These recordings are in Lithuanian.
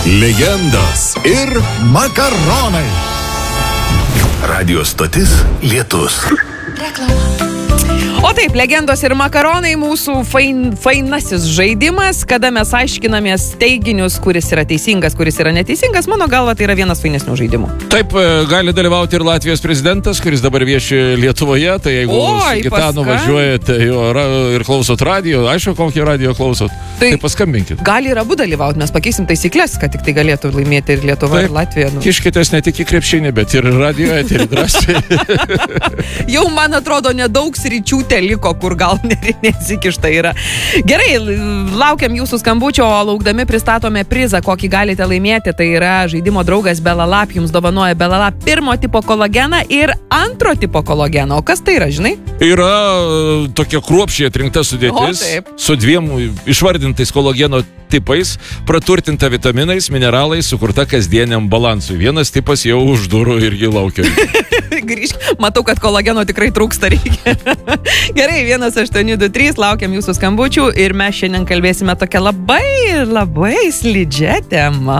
legendos ir makaronai. Radio stotis Lietus. Reklama. O taip, legendos ir makaronai mūsų fainasis žaidimas, kada mes aiškinamės teiginius, kuris yra teisingas, kuris yra neteisingas. Mano galva, tai yra vienas fainesnių žaidimų. Taip, gali dalyvauti ir Latvijos prezidentas, kuris dabar vieši Lietuvoje, tai jeigu su Gitanu važiuojate ir klausot radio, aišku, kokį radio klausot, tai paskambinkit. Gali ir abu dalyvauti, mes pakeisim taisyklės, kad tik tai galėtų laimėti ir Lietuva, ir Latvija. Kiškitės ne tik į krepšinį, bet ir radio eterį drąsiai. Jau, man atrodo, nedaug sričių liko, kur gal nesikišta yra. Gerai, laukiam jūsų skambučio, o laukdami pristatome prizą, kokį galite laimėti. Tai yra žaidimo draugas Belalab, jums dovanoja Belalab pirmo tipo kolageną ir antro tipo kolageną. O kas tai yra, žinai? Yra tokia kruopščiai atrinkta sudėtis su dviem išvardintais kolageno tipais, praturtinta vitaminais, mineralais, sukurta kasdieniam balansui. Vienas tipas jau už durų irgi laukia. Grįžk, matau, kad kolageno tikrai trūksta reikia. Gerai, 1823, laukiam jūsų skambučių ir mes šiandien kalbėsime tokią labai slidžią temą.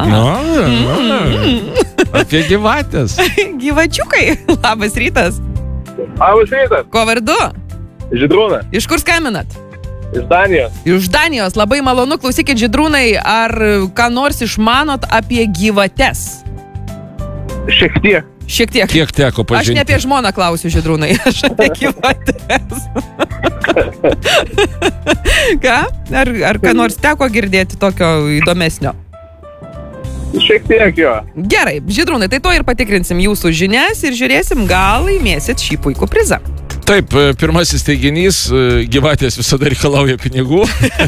Apie gyvatės. Gyvačiukai, labas rytas. Labas rytas. Ko vardu? Žydrūna. Iš kur skambinat? Iš Danijos. Iš Danijos, labai malonu. Klausykit, Žydrūnai, ar ką nors išmanot apie gyvates? Šiek tiek. Šiek tiek. Kiek teko pažinti? Aš ne apie žmoną klausiu, Žydrūnai, aš apie gyvates. Ką? Ar ką nors teko girdėti tokio įdomesnio? Šiek tiek jo. Gerai, Žydrūnai, tai to ir patikrinsim jūsų žinias ir žiūrėsim, gal laimėsit šį puikų prizą. Taip, pirmasis teiginys, gyvatės visada reikalauja pinigų.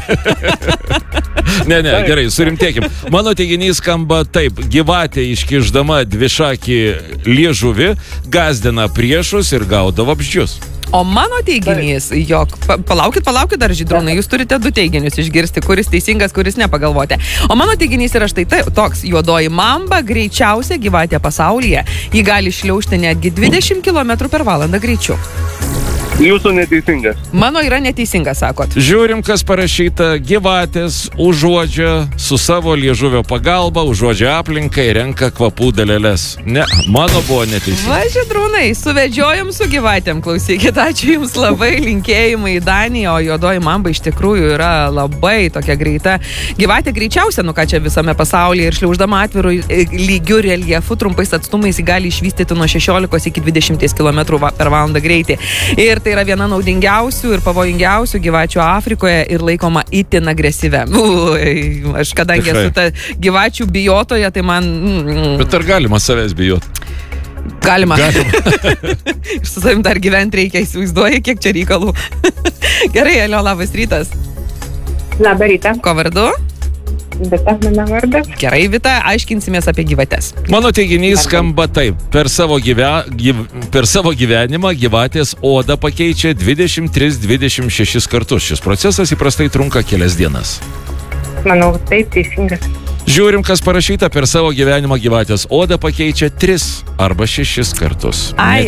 Ne, gerai, surimtėkim. Mano teiginys skamba taip: gyvatė iškišdama dvišakį liežuvį gazdina priešus ir gaudo vabzdžius. O mano teiginys, jog... Palaukit dar, Žydrūnai, jūs turite du teiginius išgirsti, kuris teisingas, kuris nepagalvoti. O mano teiginys yra štai toks: juodoji mamba greičiausia gyvatė pasaulyje. Ji gali šliaužti netgi 20 km/h greičiu. Jūsų neteisingas. Mano yra neteisingas, sakot. Žiūrim, kas parašyta. Gyvatės užuodžia su savo liežuvio pagalba, užuodžia aplinką ir renka kvapų daleles. Ne, mano buvo neteisingas. Va, Žydrūnai, suvedžiojom su gyvatėm, klausykit, ačiū jums labai, linkėjimai į Daniją, o juodoji mamba iš tikrųjų yra labai tokia greita. Gyvatė greičiausia, ką čia visame pasaulyje, ir šliauždama atviru lygiu reljefu trumpais atstumais gali išvystyti nuo 16 iki 20 km/h greitį. Ir tai yra viena naudingiausių ir pavojingiausių gyvačių Afrikoje ir laikoma itin agresyvia. Aš kadangi esu ta gyvačių bijotoja, tai man... Bet ar galima savęs bijoti? Galima. Ir su savim dar gyventi reikia, įsivaizduoji, kiek čia reikalų. Gerai, alio, labas rytas. Labą rytą. Ko vardu? Vita, mano vardas. Gerai, Vita, aiškinsimės apie gyvates. Mano teiginys skamba taip: per savo gyvenimą gyvatės odą pakeičia 23-26 kartus. Šis procesas įprastai trunka kelias dienas. Manau, taip, teisingas. Žiūrim, kas parašyta: per savo gyvenimą gyvatės odą pakeičia 3 arba 6 kartus. Ai.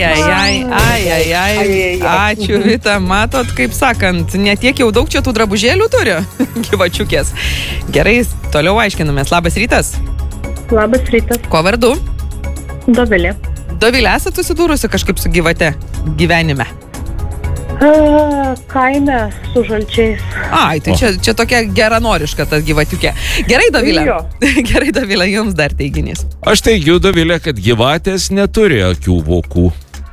Ačiū, Vita. Matot, kaip sakant, netiek jau daug čia tų drabužėlių turi gyvačiukės. Gerai, toliau aiškinamės. Labas rytas. Labas rytas. Ko vardu? Dovilė. Dovilė, esat susidūrusi kažkaip su gyvate gyvenime? Kaime su žalčiais. Ai, tai čia tokia geranoriška ta gyvatiukė. Gerai, Dovilė. Gerai, Dovilė, jums dar teiginys. Aš teigiu, Dovilė, kad gyvatės neturi akių vokų.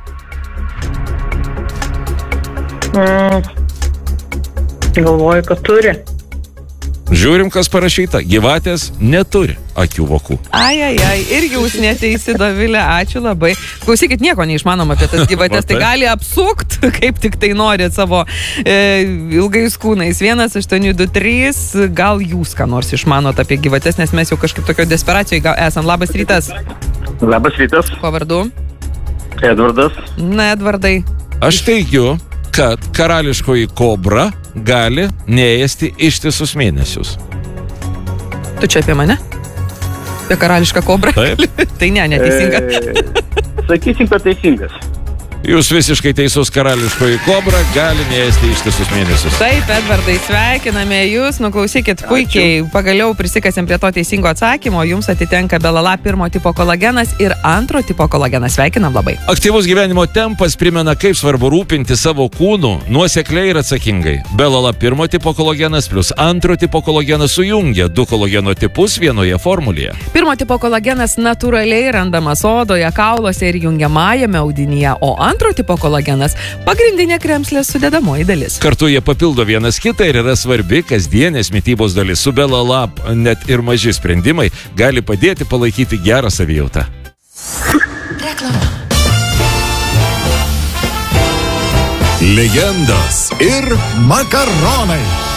Galvoju, kad turi. Žiūrim, kas parašyta: gyvatės neturi akių vokų. Ai, ir jūs neteisi, Dovilė, ačiū labai. Klausykit, nieko neišmanom apie tas gyvatės, tai gali apsukt, kaip tik tai nori savo ilgais kūnais. 1823, gal jūs ką nors išmanot apie gyvatės, nes mes jau kažkaip tokio desperacijoje esam. Labas rytas. Labas rytas. Ko vardu? Edvardas. Na, Edvardai. Aš teigiu, kad karališkoji kobra gali neėsti ištisus mėnesius. Tu čia apie mane? Apie karališką kobrą? Taip. Tai neteisinga. Sakysim, kad teisingas. Jūs visiškai teisus, karališkoji kobra gali neėsti ištisus mėnesius. Taip, Edvardai, sveikiname jūs, nuklausykit puikiai, pagaliau prisikasėm prie to teisingo atsakymo, jums atitenka Belala pirmo tipo kolagenas ir antro tipo kolagenas, sveikinam labai. Aktyvus gyvenimo tempas primena, kaip svarbu rūpinti savo kūnu, nuosekliai ir atsakingai. Belala pirmo tipo kolagenas plus antro tipo kolagenas sujungia 2 kolageno tipus vienoje formulėje. Pirmo tipo kolagenas natūraliai randamas odoje, kauluose ir jungiamajame audinyje, o antro tipo kolagenas pagrindinė kremslės sudedamoji dalis. Kartu jie papildo vienas kitą ir yra svarbi kasdienės mitybos dalis. Su Belala net ir maži sprendimai gali padėti palaikyti gerą savijautą. Reklama. Legendos ir makaronai.